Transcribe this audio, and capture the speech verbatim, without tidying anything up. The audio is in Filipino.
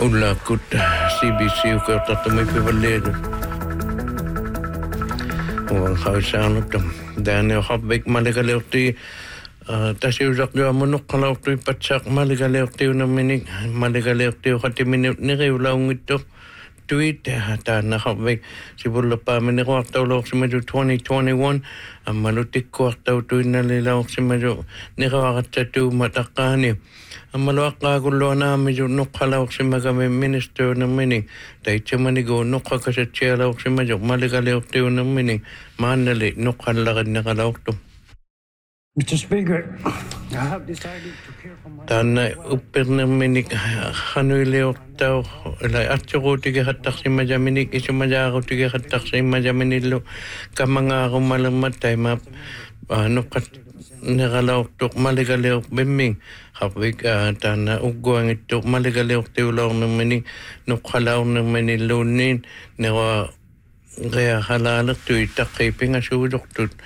Ulakut C B C ko tatumay pivalero. Wang kausan tum. Dani habik maligaleuti tasiusak jo monok kalau tu patsak maligaleuti na minik maligaleuti hati minute ni ulang itu tweet ta na habik sibulla pa minik waktu lo semaju twenty twenty-one amalutik waktu tu na lilaw semaju ni kawakat tu matakani amalwaka gulo na medyo nukalaw semagami minister na minik dahil manigo nukaka sa chelaw semaju maligaleuti na minik manali nukalakad na kalaw tu. Mister Speaker, I have decided to care for my... Tana upir na minik hanuileo tao ilay atso tiga hatak si majaminik iso majako tiga hatak si majaminilo kamanga ako malamatay map ano kat nakalaw tuk maligaleo biming hapik tana ugwang ito maligaleo tiulaw na minik nukalaw na manilunin nawa kaya halalak tu itak kay pingasulok tu